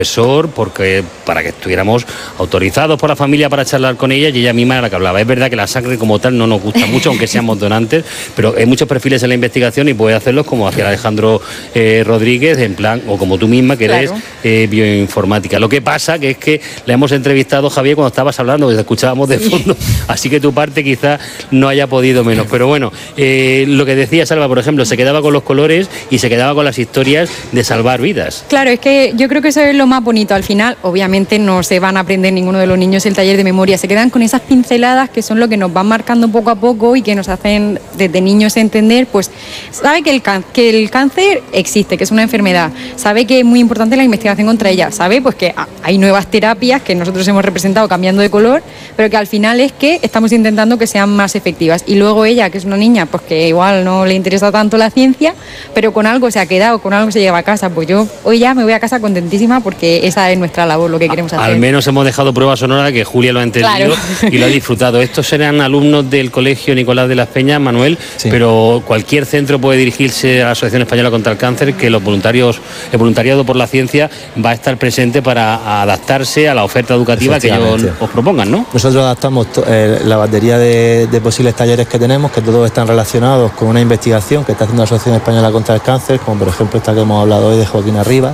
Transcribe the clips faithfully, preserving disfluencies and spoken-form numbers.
profesor, porque para que estuviéramos autorizados por la familia para charlar con ella, y ella misma era la que hablaba. Es verdad que la sangre como tal no nos gusta mucho, aunque seamos donantes, pero hay muchos perfiles en la investigación y puede hacerlos como hacía Alejandro eh, Rodríguez, en plan, o como tú misma, que eres claro. eh, bioinformática. Lo que pasa que es que la hemos entrevistado, Javier, cuando estabas hablando, que te escuchábamos de fondo, sí. Así que tu parte quizá no haya podido menos. Pero bueno, eh, lo que decía Salva, por ejemplo, se quedaba con los colores y se quedaba con las historias de salvar vidas. Claro, es que yo creo que eso es lo más bonito. Al final, obviamente, no se van a aprender ninguno de los niños el taller de memoria, se quedan con esas pinceladas que son lo que nos van marcando poco a poco y que nos hacen desde niños entender, pues, sabe que el, que el cáncer existe, que es una enfermedad, sabe que es muy importante la investigación contra ella, sabe pues que hay nuevas terapias que nosotros hemos representado cambiando de color, pero que al final es que estamos intentando que sean más efectivas. Y luego ella, que es una niña, pues que igual no le interesa tanto la ciencia, pero con algo se ha quedado, con algo se lleva a casa. Pues yo hoy ya me voy a casa contentísima porque esa es nuestra labor, lo que queremos hacer. Al menos hemos dejado prueba sonora que Julia lo ha entendido, claro. Y lo ha disfrutado. Estos eran alumnos del Colegio Nicolás de las Peñas, Manuel, sí. Pero cualquier centro puede dirigirse a la Asociación Española contra el Cáncer, que los voluntarios, el voluntariado por la ciencia va a estar presente para adaptarse a la oferta educativa que ellos os propongan, ¿no? Nosotros adaptamos eh, la batería de, de posibles talleres que tenemos, que todos están relacionados con una investigación que está haciendo la Asociación Española contra el Cáncer, como por ejemplo esta que hemos hablado hoy de Joaquín Arribas,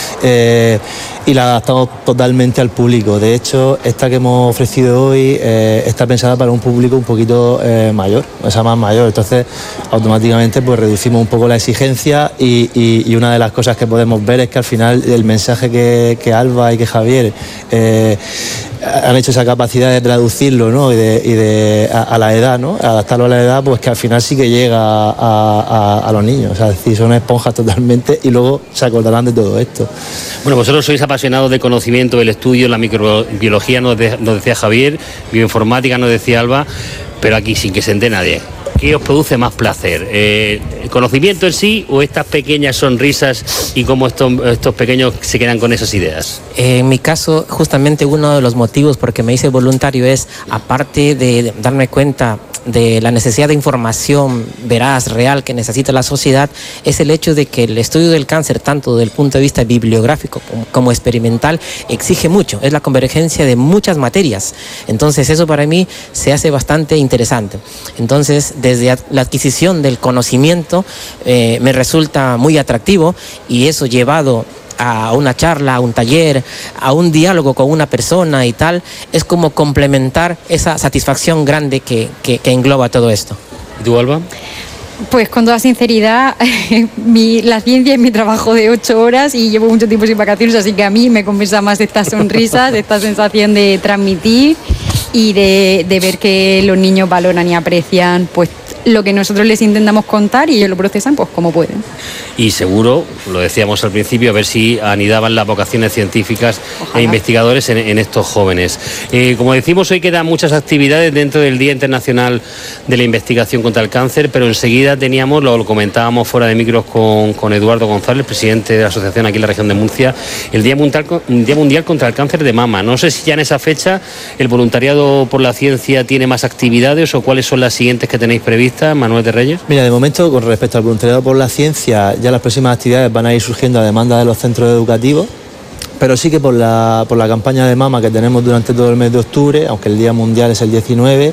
eh, y la adaptamos totalmente al público. De hecho, esta que hemos ofrecido hoy eh, está pensada para un público un poquito eh, mayor, o sea, más mayor. Entonces, automáticamente pues reducimos un poco la exigencia y, y, y una de las cosas que podemos ver es que al final el mensaje que, que Alba y que Javier eh, han hecho esa capacidad de traducirlo, ¿no? y de, y de a, a la edad, ¿no? Adaptarlo a la edad, pues que al final sí que llega a, a, a los niños. O sea, es decir, son esponjas totalmente y luego se acordarán de todo esto. Bueno, vosotros sois apasionados de conocimiento, del estudio, la microbiología, nos, de, nos decía Javier, bioinformática, nos decía Alba, pero aquí sin que se entere nadie. ¿Qué os produce más placer? Eh, ¿El conocimiento en sí o estas pequeñas sonrisas y cómo estos, estos pequeños se quedan con esas ideas? Eh, en mi caso, justamente uno de los motivos por que me hice voluntario es, aparte de darme cuenta de la necesidad de información veraz, real que necesita la sociedad, es el hecho de que el estudio del cáncer, tanto desde el punto de vista bibliográfico como, como experimental, exige mucho, es la convergencia de muchas materias. Entonces eso para mí se hace bastante interesante. Entonces desde la adquisición del conocimiento eh, me resulta muy atractivo, y eso llevado a una charla, a un taller, a un diálogo con una persona y tal, es como complementar esa satisfacción grande que, que, que engloba todo esto. ¿Y tú, Alba? Pues con toda sinceridad, mi, la ciencia es mi trabajo de ocho horas y llevo mucho tiempo sin vacaciones, así que a mí me compensa más estas sonrisas, esta sensación de transmitir y de, de ver que los niños valoran y aprecian pues lo que nosotros les intentamos contar y ellos lo procesan pues como pueden. Y seguro, lo decíamos al principio, a ver si anidaban las vocaciones científicas Ojalá. e investigadores en, en estos jóvenes. Eh, como decimos, hoy quedan muchas actividades dentro del Día Internacional de la Investigación contra el Cáncer, pero enseguida teníamos, lo, lo comentábamos fuera de micros con, con Eduardo González, presidente de la asociación aquí en la región de Murcia, el Día Mundial, Día Mundial contra el Cáncer de Mama. No sé si ya en esa fecha el voluntariado por la ciencia tiene más actividades o cuáles son las siguientes que tenéis previstas. Manuel de Reyes. Mira, de momento, con respecto al voluntariado por la ciencia, ya las próximas actividades van a ir surgiendo a demanda de los centros educativos, pero sí que por la, por la campaña de mama que tenemos durante todo el mes de octubre, aunque el Día Mundial es el diecinueve,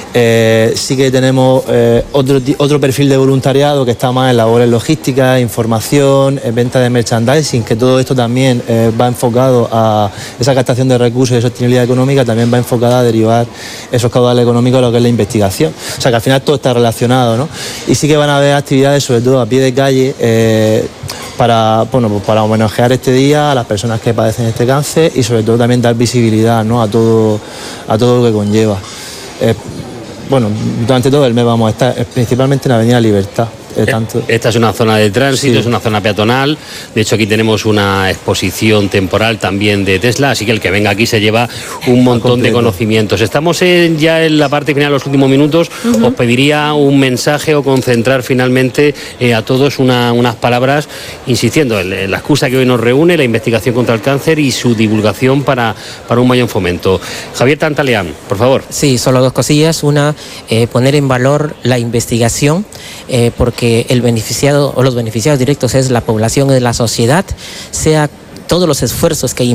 eh, sí que tenemos eh, otro, otro perfil de voluntariado que está más en labores logísticas, información, en venta de merchandising, que todo esto también eh, va enfocado a esa captación de recursos y de sostenibilidad económica, también va enfocada a derivar esos caudales económicos a lo que es la investigación. O sea que al final todo está relacionado, ¿no? Y sí que van a haber actividades, sobre todo a pie de calle, eh, para, bueno, pues para homenajear este día a las personas que padecen este cáncer y sobre todo también dar visibilidad, ¿no? a todo a todo lo que conlleva. Eh, bueno, durante todo el mes vamos a estar principalmente en la Avenida Libertad. Eh, tanto... Esta es una zona de tránsito, sí. Es una zona peatonal. De hecho, aquí tenemos una exposición temporal también de Tesla, así que el que venga aquí se lleva un montón de conocimientos. Estamos en, ya en la parte final, los últimos minutos. Uh-huh. Os pediría un mensaje o concentrar finalmente eh, a todos una, unas palabras, insistiendo en, en la excusa que hoy nos reúne, la investigación contra el cáncer y su divulgación para, para un mayor fomento. Javier Tantaleán, por favor. Sí, solo dos cosillas. Una, eh, poner en valor la investigación, eh, porque el beneficiado o los beneficiados directos es la población de la sociedad, sea todos los esfuerzos que